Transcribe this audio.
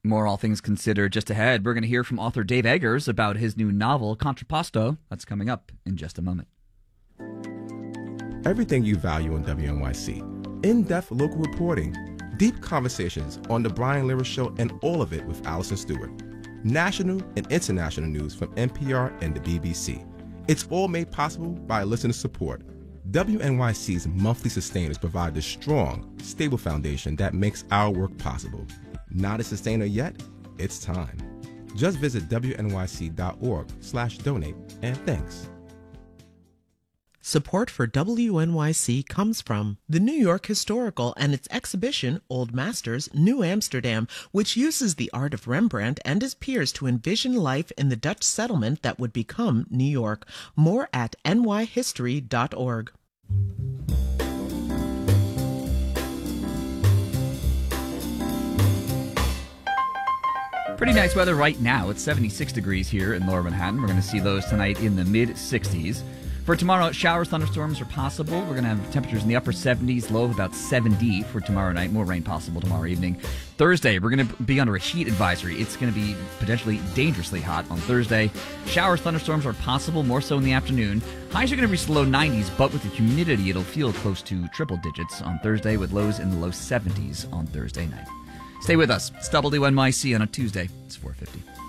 More All Things Considered just ahead. We're going to hear from author Dave Eggers about his new novel, Contrapposto. That's coming up in just a moment. Everything you value in WNYC. In-depth local reporting, deep conversations on The Brian Lehrer Show, and all of it with Allison Stewart. National and international news from NPR and the BBC. It's all made possible by listener support. WNYC's monthly sustainers provide the strong, stable foundation that makes our work possible. Not a sustainer yet? It's time. Just visit wnyc.org/donate, and thanks. Support for WNYC comes from the New York Historical and its exhibition, Old Masters, New Amsterdam, which uses the art of Rembrandt and his peers to envision life in the Dutch settlement that would become New York. More at nyhistory.org. Pretty nice weather right now. It's 76 degrees here in Lower Manhattan. We're going to see those tonight in the mid-60s. For tomorrow, showers, thunderstorms are possible. We're going to have temperatures in the upper 70s, low of about 70 for tomorrow night. More rain possible tomorrow evening. Thursday, we're going to be under a heat advisory. It's going to be potentially dangerously hot on Thursday. Showers, thunderstorms are possible, more so in the afternoon. Highs are going to reach the low 90s, but with the humidity, it'll feel close to triple digits on Thursday, with lows in the low 70s on Thursday night. Stay with us. It's WNYC on a Tuesday. It's 4:50.